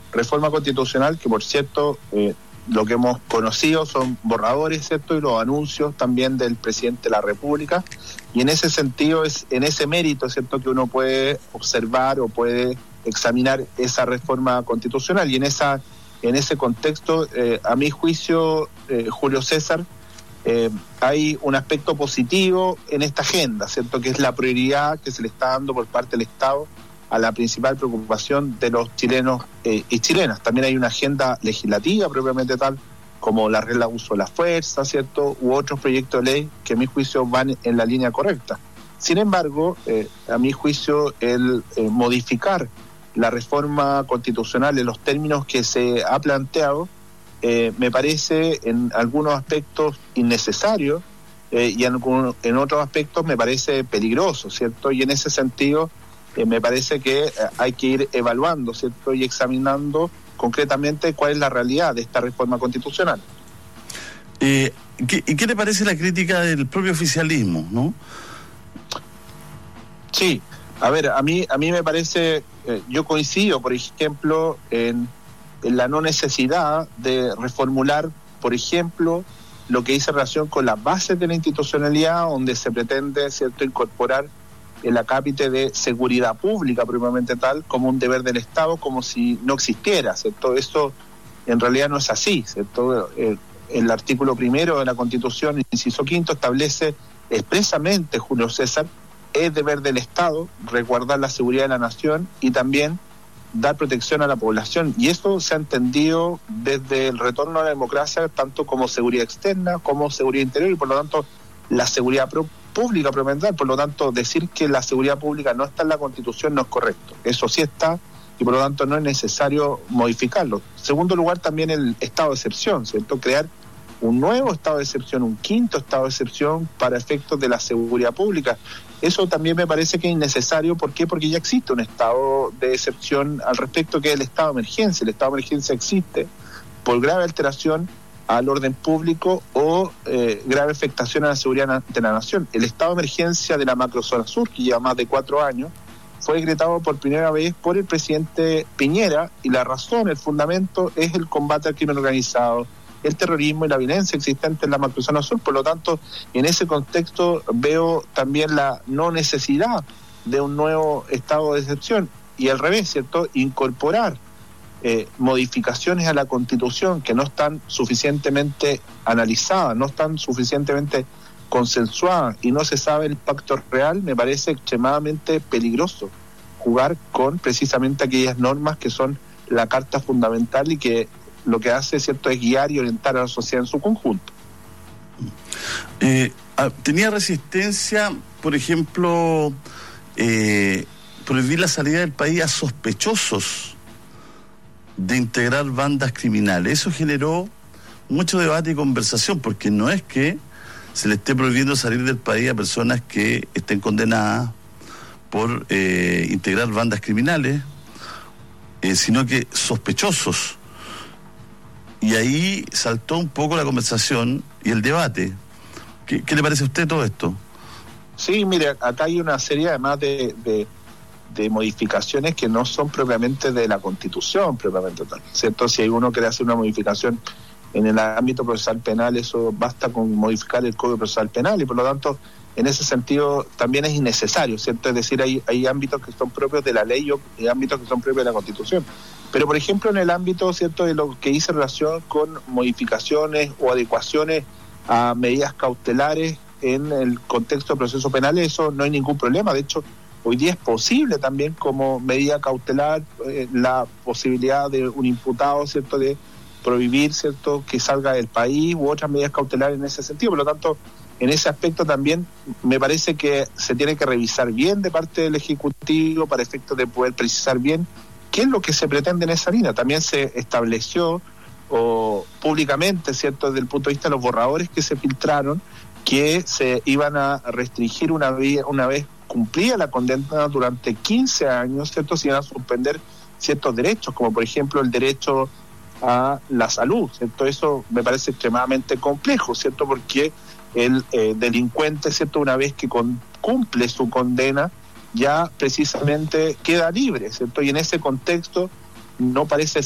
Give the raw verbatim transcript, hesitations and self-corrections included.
reforma constitucional que, por cierto, eh, lo que hemos conocido son borradores, ¿cierto? Y los anuncios también del presidente de la República. Y en ese sentido, es en ese mérito, ¿cierto?, que uno puede observar o puede examinar esa reforma constitucional. Y en esa en ese contexto, eh, a mi juicio, eh, Julio César, eh, hay un aspecto positivo en esta agenda, ¿cierto?, que es la prioridad que se le está dando por parte del Estado a la principal preocupación de los chilenos eh, y chilenas. También hay una agenda legislativa propiamente tal, como la regla de uso de la fuerza, ¿cierto?, u otros proyectos de ley que a mi juicio van en la línea correcta. Sin embargo, eh, a mi juicio, el eh, modificar la reforma constitucional en los términos que se ha planteado, eh, me parece en algunos aspectos innecesario eh, y en, algún, en otros aspectos me parece peligroso, ¿cierto? Y en ese sentido, eh, me parece que eh, hay que ir evaluando, ¿cierto?, y examinando concretamente cuál es la realidad de esta reforma constitucional. Eh, ¿qué, ¿Y qué te parece la crítica del propio oficialismo, no? Sí, a ver, a mí a mí me parece, eh, yo coincido, por ejemplo, en, en la no necesidad de reformular, por ejemplo, lo que dice relación con las bases de la institucionalidad, donde se pretende, ¿cierto?, incorporar el acápite de seguridad pública propiamente tal como un deber del Estado, como si no existiera, ¿cierto? Eso en realidad no es así, ¿cierto? El, el artículo primero de la Constitución, inciso quinto, establece expresamente, Julio César, es deber del Estado resguardar la seguridad de la nación y también dar protección a la población, y eso se ha entendido desde el retorno a la democracia tanto como seguridad externa como seguridad interior, y por lo tanto la seguridad propia pública propiamente, por lo tanto decir que la seguridad pública no está en la Constitución no es correcto, eso sí está y por lo tanto no es necesario modificarlo. En segundo lugar, también el estado de excepción, ¿cierto? Crear un nuevo estado de excepción, un quinto estado de excepción para efectos de la seguridad pública, eso también me parece que es innecesario. ¿Por qué? Porque ya existe un estado de excepción al respecto, que es el estado de emergencia. El estado de emergencia existe por grave alteración al orden público o eh, grave afectación a la seguridad de la nación. El estado de emergencia de la macrozona sur, que lleva más de cuatro años, fue decretado por primera vez por el presidente Piñera, y la razón, el fundamento, es el combate al crimen organizado, el terrorismo y la violencia existente en la macrozona sur. Por lo tanto, en ese contexto veo también la no necesidad de un nuevo estado de excepción, y al revés, ¿cierto?, incorporar Eh, modificaciones a la Constitución que no están suficientemente analizadas, no están suficientemente consensuadas y no se sabe el impacto real, me parece extremadamente peligroso jugar con precisamente aquellas normas que son la Carta Fundamental y que lo que hace, ¿cierto?, es guiar y orientar a la sociedad en su conjunto. Eh, ¿Tenía resistencia, por ejemplo, eh, prohibir la salida del país a sospechosos de integrar bandas criminales? Eso generó mucho debate y conversación, porque no es que se le esté prohibiendo salir del país a personas que estén condenadas por eh, integrar bandas criminales, eh, sino que sospechosos. Y ahí saltó un poco la conversación y el debate. ¿Qué, qué le parece a usted todo esto? Sí, mire, acá hay una serie además de... de... de modificaciones que no son propiamente de la Constitución propiamente tal, ¿cierto? Si hay uno quiere hacer una modificación en el ámbito procesal penal, eso basta con modificar el Código Procesal Penal, y por lo tanto en ese sentido también es innecesario, ¿cierto? Es decir, hay, hay ámbitos que son propios de la ley y ámbitos que son propios de la Constitución, pero por ejemplo en el ámbito, ¿cierto?, de lo que dice relación con modificaciones o adecuaciones a medidas cautelares en el contexto de proceso penal, eso no hay ningún problema. De hecho, hoy día es posible también como medida cautelar eh, la posibilidad de un imputado, ¿cierto?, de prohibir, ¿cierto?, que salga del país, u otras medidas cautelares en ese sentido. Por lo tanto, en ese aspecto también me parece que se tiene que revisar bien de parte del Ejecutivo para efectos de poder precisar bien qué es lo que se pretende en esa línea. También se estableció o públicamente, ¿cierto?, desde el punto de vista de los borradores que se filtraron, que se iban a restringir una, vía, una vez cumplía la condena durante quince años, ¿cierto?, se iban a suspender ciertos derechos, como por ejemplo el derecho a la salud, ¿cierto? Eso me parece extremadamente complejo, ¿cierto?, porque el eh, delincuente, ¿cierto?, una vez que con, cumple su condena, ya precisamente queda libre, ¿cierto? Y en ese contexto no parece